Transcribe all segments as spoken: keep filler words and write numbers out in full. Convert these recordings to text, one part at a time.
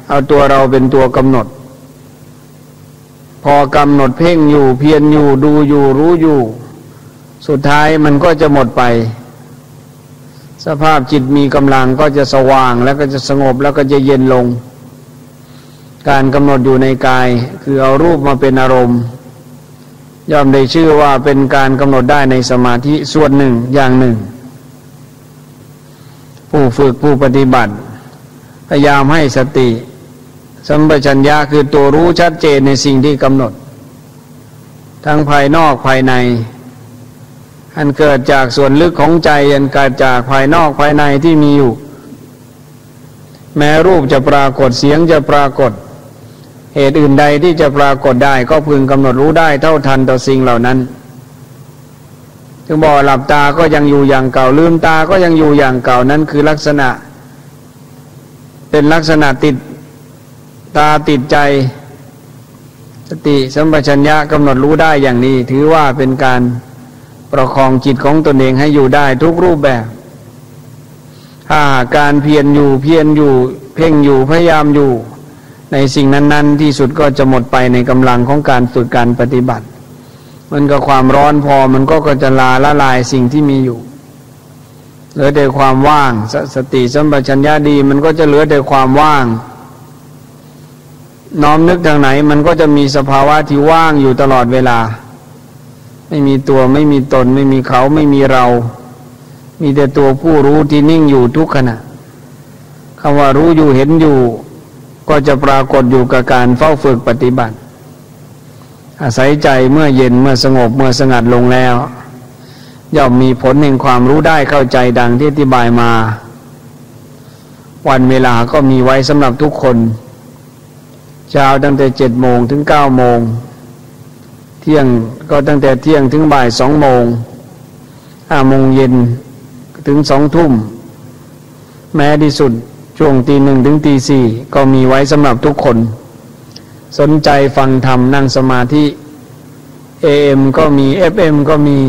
เอาตัวเราเป็นตัวกำหนดพอกำหนดเพ่งอยู่เพียรอยู่ดูอยู่รู้อยู่สุดท้ายมันก็จะหมดไปสภาพจิตมีกำลังก็จะสว่างแล้วก็จะสงบแล้วก็จะเย็นลงการกำหนดอยู่ในกายคือเอารูปมาเป็นอารมณ์ย่อมได้ชื่อว่าเป็นการกำหนดได้ในสมาธิส่วนหนึ่งอย่างหนึ่งผู้ฝึกผู้ปฏิบัติพยายามให้สติสัมปชัญญะคือตัวรู้ชัดเจนในสิ่งที่กำหนดทั้งภายนอกภายในอันเกิดจากส่วนลึกของใจอันเกิดจากภายนอกภายในที่มีอยู่แม้รูปจะปรากฏเสียงจะปรากฏเหตุอื่นใดที่จะปรากฏได้ก็พึงกำหนดรู้ได้เท่าทันต่อสิ่งเหล่านั้นถึงบอกหลับตาก็ยังอยู่อย่างเก่าลืมตาก็ยังอยู่อย่างเก่านั้นคือลักษณะเป็นลักษณะติดตาติดใจสติสัมปชัญญะกำหนดรู้ได้อย่างนี้ถือว่าเป็นการประคองจิตของตนเองให้อยู่ได้ทุกรูปแบบถ้าการเพียรอยู่เพียรอยู่เพ่งอยู่พยายามอยู่ในสิ่งนั้นๆที่สุดก็จะหมดไปในกำลังของการฝึกการปฏิบัติมันก็ความร้อนพอมันก็ก็จะลาละลายสิ่งที่มีอยู่เหลือแต่ความว่างสติสัมปชัญญะดีมันก็จะเหลือแต่ความว่างน้อมนึกทางไหนมันก็จะมีสภาวะที่ว่างอยู่ตลอดเวลาไม่มีตัวไม่มีตนไม่มีเขาไม่มีเรามีแต่ตัวผู้รู้ที่นิ่งอยู่ทุกขณะคำว่ารู้อยู่เห็นอยู่ก็จะปรากฏอยู่กับการเฝ้าฝึกปฏิบัติอาศัยใจเมื่อเย็นเมื่อสงบเมื่อสงัดลงแล้วย่อมมีผลแห่งความรู้ได้เข้าใจดังที่อธิบายมาวันเวลาก็มีไว้สำหรับทุกคนเช้าตั้งแต่เจ็ดโมงถึงเก้าโมงเที่ยงก็ตั้งแต่เที่ยงถึงบ่ายสองโมงห้าโมงเย็นถึงสองทุ่มแม้ที่สุดช่วงตีหนึ่งถึงตีสี่ก็มีไว้สำหรับทุกคนสนใจฟังธรรมนั่งสมาธิ เอ เอ็ม ก็มี เอฟ เอ็ม ก็มี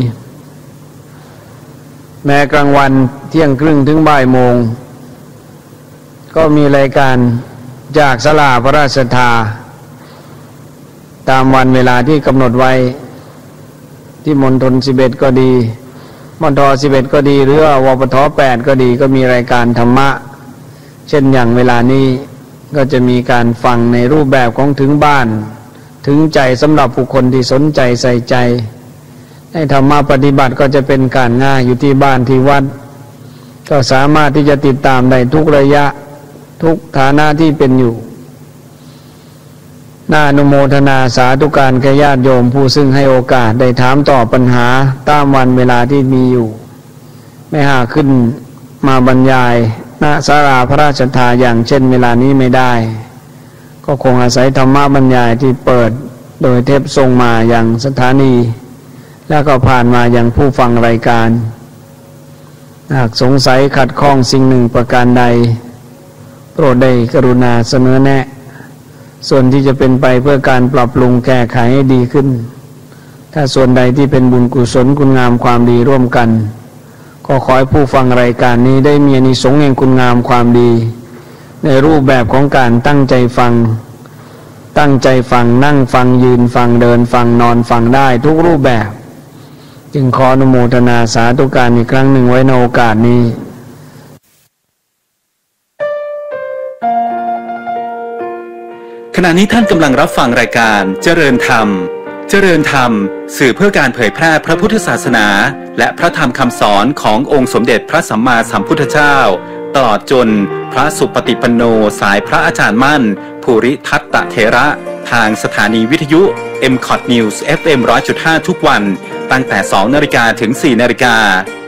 แม้กลางวันเที่ยงครึ่งถึงบ่ายโมงก็มีรายการจากศาลาพระราชทานตามวันเวลาที่กำหนดไว้ที่มณฑลสิบเอ็ดก็ดีมณฑลสิบเอ็ดก็ดีหรือวปทแปดก็ดีก็มีรายการธรรมะเช่นอย่างเวลานี้ก็จะมีการฟังในรูปแบบของถึงบ้านถึงใจสำหรับผู้คนที่สนใจใส่ใจให้ธรรมะปฏิบัติก็จะเป็นการง่ายอยู่ที่บ้านที่วัดก็สามารถที่จะติดตามได้ทุกระยะทุกฐานะที่เป็นอยู่น่าอนุโมทนาสาธุการแก่ญาติโยมผู้ซึ่งให้โอกาสได้ถามตอบปัญหาตามวันเวลาที่มีอยู่ไม่หาขึ้นมาบรรยายณศาลาพระราชทานอย่างเช่นเวลานี้ไม่ได้ก็คงอาศัยธรรมะบรรยายที่เปิดโดยเทปส่งมาอย่างสถานีแล้วก็ผ่านมาอย่างผู้ฟังรายการหากสงสัยขัดข้องสิ่งหนึ่งประการใดโปรดได้กรุณาเสนอแนะส่วนที่จะเป็นไปเพื่อการปรับปรุงแก้ไขให้ดีขึ้นถ้าส่วนใดที่เป็นบุญกุศลคุณงามความดีร่วมกันก็ขอให้ผู้ฟังรายการนี้ได้มีอานิสงส์แห่งคุณงามความดีในรูปแบบของการตั้งใจฟังตั้งใจฟังนั่งฟังยืนฟังเดินฟังนอนฟังได้ทุกรูปแบบจึงขออนุโมทนาสาธุการอีกครั้งหนึ่งไว้ในโอกาสนี้ขณะนี้ท่านกำลังรับฟังรายการเจริญธรรมเจริญธรรมสื่อเพื่อการเผยแพร่พระพุทธศาสนาและพระธรรมคำสอนขององค์สมเด็จพระสัมมาสัมพุทธเจ้าตลอดจนพระสุปฏิปันโนสายพระอาจารย์มั่นภูริทัตตเถระทางสถานีวิทยุ เอ็ม คอท News เอฟ เอ็ม หนึ่งร้อยจุดห้า ทุกวันตั้งแต่ สองนาฬิกาถึง สี่นาฬิกา